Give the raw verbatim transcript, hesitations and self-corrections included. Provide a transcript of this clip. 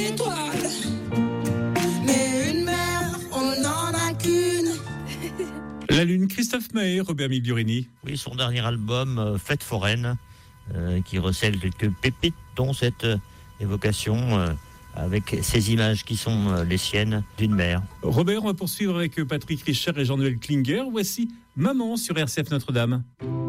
Étoile, mais une mère, on n'en a qu'une. La Lune, Christophe Maé, Robert Migliorini. Oui, son dernier album, euh, Fête foraine, euh, qui recèle quelques pépites, dont cette euh, évocation euh, avec ces images qui sont euh, les siennes d'une mère. Robert, on va poursuivre avec Patrick Richer et Jean-Noël Klinger. Voici Maman sur R C F Notre-Dame.